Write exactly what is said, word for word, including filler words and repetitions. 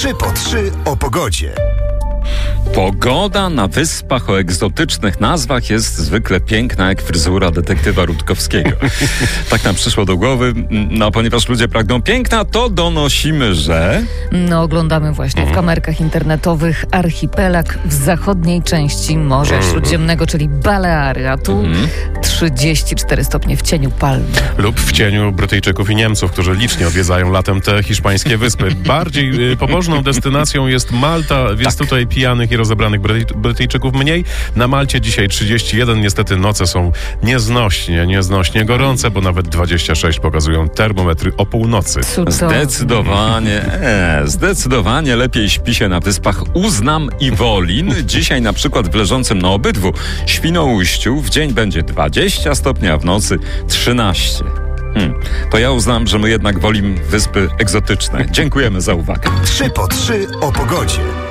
trzy po trzy o pogodzie. Pogoda na wyspach o egzotycznych nazwach jest zwykle piękna jak fryzura detektywa Rutkowskiego. Tak nam przyszło do głowy. No, ponieważ ludzie pragną piękna, to donosimy, że... No, oglądamy właśnie w kamerkach internetowych archipelag w zachodniej części Morza Śródziemnego, czyli Baleary, a tu Mhm. trzydzieści cztery stopnie w cieniu palm. Lub w cieniu Brytyjczyków i Niemców, którzy licznie odwiedzają latem te hiszpańskie wyspy. Bardziej y, pobożną destynacją jest Malta. Jest Tak. tutaj pijanych i rozebranych Bryty- Brytyjczyków mniej. Na Malcie dzisiaj trzydzieści jeden. Niestety noce są nieznośnie, nieznośnie gorące, bo nawet dwadzieścia sześć pokazują termometry o północy. Cudownie. Zdecydowanie, e, zdecydowanie lepiej śpi się na wyspach Uznam i Wolin. Dzisiaj na przykład w leżącym na obydwu Świnoujściu w dzień będzie dwadzieścia stopni, a w nocy trzynaście. Hmm. To ja uznam, że my jednak wolimy wyspy egzotyczne. Dziękujemy za uwagę. trzy po trzy o pogodzie.